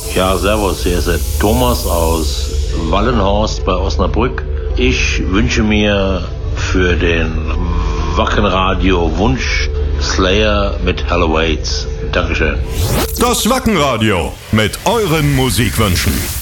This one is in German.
Ja, servus, hier ist der Thomas aus Wallenhorst bei Osnabrück. Ich wünsche mir für den Wackenradio Wunsch Slayer mit Hell Awaits. Dankeschön. Das Wackenradio mit euren Musikwünschen.